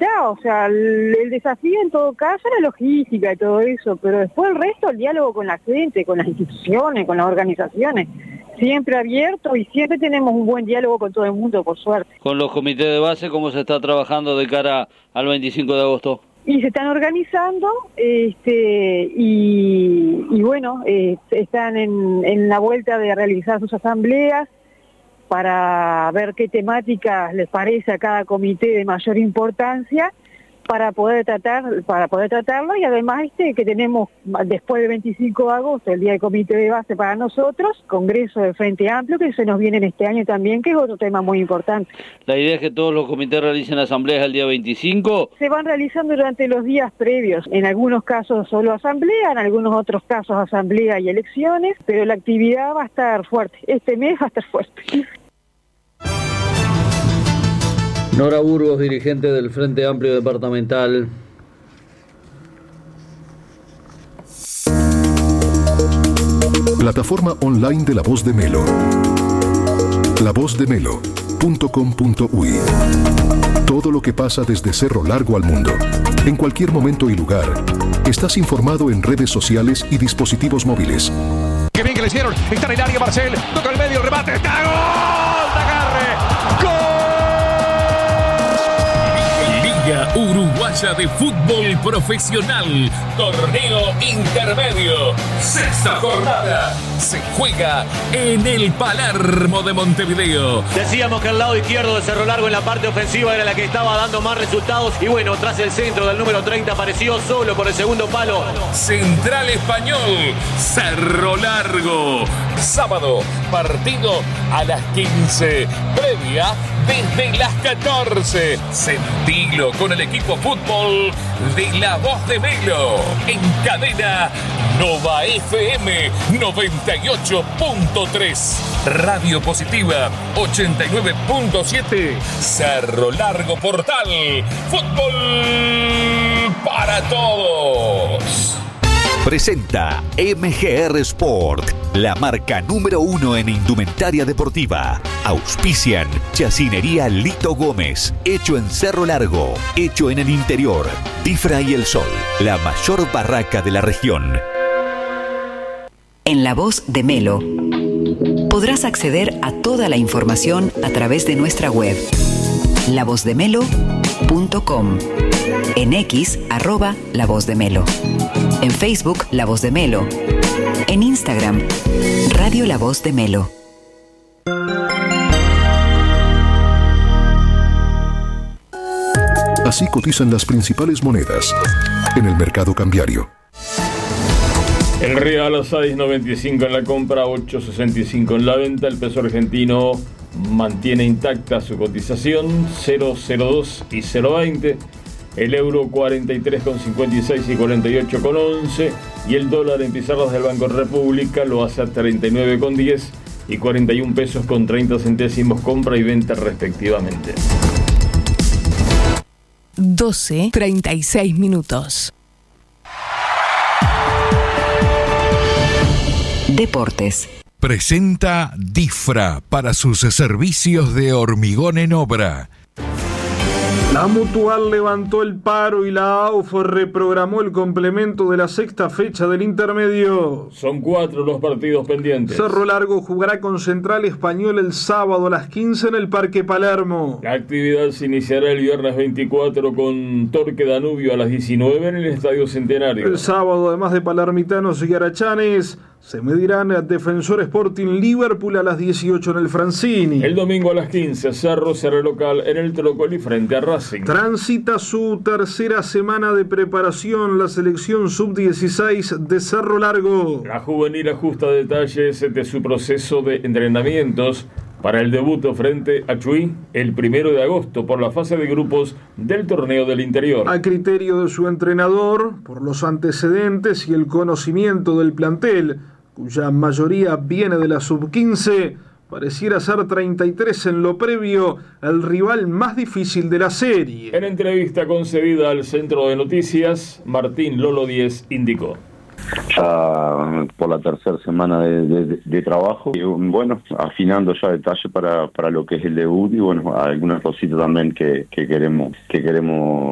mitad, o sea, el desafío en todo caso es la logística y todo eso, pero después el resto, el diálogo con la gente, con las instituciones, con las organizaciones, siempre abierto y siempre tenemos un buen diálogo con todo el mundo, por suerte. Con los comités de base, ¿cómo se está trabajando de cara al 25 de agosto? Y se están organizando, y bueno, están en la vuelta de realizar sus asambleas para ver qué temáticas les parece a cada comité de mayor importancia para poder tratarlo, y además que tenemos después del 25 de agosto el día del comité de base para nosotros, Congreso del Frente Amplio, que se nos viene en este año también, que es otro tema muy importante. ¿La idea es que todos los comités realicen asambleas el día 25? Se van realizando durante los días previos, en algunos casos solo asamblea, en algunos otros casos asamblea y elecciones, pero la actividad va a estar fuerte, este mes va a estar fuerte. Nora Burgos, dirigente del Frente Amplio Departamental. Plataforma online de La Voz de Melo. lavozdemelo.com.uy. Todo lo que pasa desde Cerro Largo al mundo, en cualquier momento y lugar. Estás informado en redes sociales y dispositivos móviles. Qué bien que le hicieron. Está en el área Marcel. Toca el medio, el remate. ¡Está gol! ¡Agarre! ¡Gol! Liga Uruguaya de Fútbol Profesional. Torneo intermedio. Sexta jornada. Se juega en el Palermo de Montevideo. Decíamos que el lado izquierdo de Cerro Largo en la parte ofensiva era la que estaba dando más resultados. Y bueno, tras el centro del número 30 apareció solo por el segundo palo. Central Español, Cerro Largo. Sábado, partido a las 15. Previa desde las 14. Sentilo con el equipo fútbol de La Voz de Melo. En cadena Nova FM 98.3. Radio Positiva 89.7. Cerro Largo Portal. Fútbol para todos. Presenta MGR Sport, la marca número 1 en indumentaria deportiva. Auspician Chacinería Lito Gómez, hecho en Cerro Largo, hecho en el interior. Difra y El Sol, la mayor barraca de la región. En La Voz de Melo podrás acceder a toda la información a través de nuestra web, lavozdemelo.com. En X, @La Voz de Melo. En Facebook, La Voz de Melo. En Instagram, Radio La Voz de Melo. Así cotizan las principales monedas en el mercado cambiario. El real a 6.95 en la compra, 8.65 en la venta. El peso argentino mantiene intacta su cotización, 0.02 y 0.20. El euro 43,56 y 48,11. Y el dólar en pizarras del Banco República lo hace a 39,10 y 41 pesos con 30 centésimos compra y venta respectivamente. 12:36 minutos. Deportes. Presenta Difra para sus servicios de hormigón en obra. La Mutual levantó el paro y la AUF reprogramó el complemento de la sexta fecha del intermedio. Son 4 los partidos pendientes. Cerro Largo jugará con Central Español el sábado a las 15 en el Parque Palermo. La actividad se iniciará el viernes 24 con Torque Danubio a las 19 en el Estadio Centenario. El sábado, además de palermitanos y arachanes, se medirán a Defensor Sporting Liverpool a las 18 en el Francini. El domingo a las 15, Cerro será local en el Trócoli frente a Racing. Transita su tercera semana de preparación la selección sub-16 de Cerro Largo. La juvenil ajusta detalles de su proceso de entrenamientos para el debut frente a Chuy el 1 de agosto por la fase de grupos del torneo del interior. A criterio de su entrenador, por los antecedentes y el conocimiento del plantel, cuya mayoría viene de la sub-15, pareciera ser 33 en lo previo, el rival más difícil de la serie. En entrevista concedida al Centro de Noticias, Martín Lolo 10 indicó: ya por la tercera semana de trabajo y bueno, afinando ya detalle para lo que es el debut y bueno, algunas cositas también que queremos